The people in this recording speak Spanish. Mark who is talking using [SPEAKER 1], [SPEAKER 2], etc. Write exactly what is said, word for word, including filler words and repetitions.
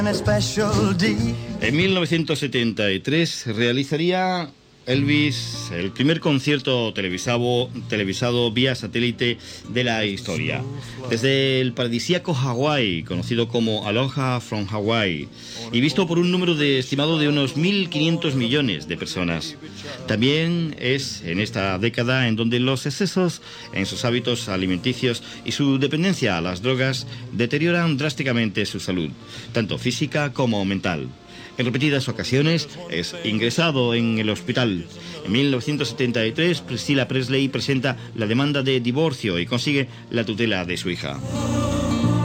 [SPEAKER 1] En mil novecientos setenta y tres realizaría Elvis el primer concierto televisado, televisado vía satélite de la historia. Desde el paradisíaco Hawái, conocido como Aloha from Hawaii, y visto por un número de, estimado de unos mil quinientos millones de personas. También es en esta década en donde los excesos en sus hábitos alimenticios y su dependencia a las drogas deterioran drásticamente su salud, tanto física como mental. En repetidas ocasiones es ingresado en el hospital. En mil novecientos setenta y tres, Priscilla Presley presenta la demanda de divorcio y consigue la tutela de su hija.